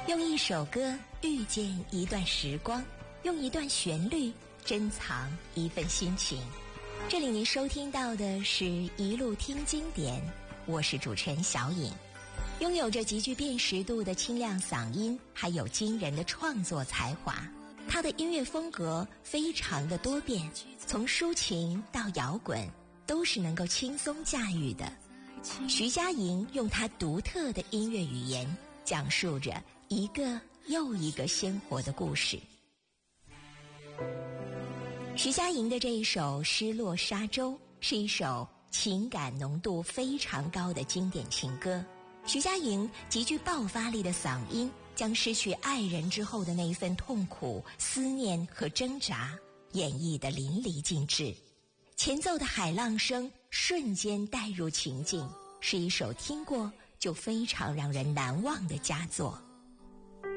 用一首歌遇见一段时光，用一段旋律珍藏一份心情。这里您收听到的是一路听经典，我是主持人小颖。拥有着极具辨识度的清亮嗓音，还有惊人的创作才华。他的音乐风格非常的多变，从抒情到摇滚都是能够轻松驾驭的。徐佳莹用她独特的音乐语言讲述着一个又一个鲜活的故事。徐佳莹的这一首《失落沙洲》是一首情感浓度非常高的经典情歌。徐佳莹极具爆发力的嗓音，将失去爱人之后的那一份痛苦、思念和挣扎演绎得淋漓尽致。前奏的海浪声瞬间带入情境，是一首听过就非常让人难忘的佳作。